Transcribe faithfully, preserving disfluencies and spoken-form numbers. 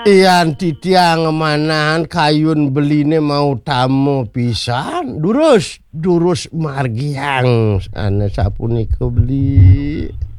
Iyan titiang manahan kayun beline mau tamu pisan durus durus margiang ana sapunika beli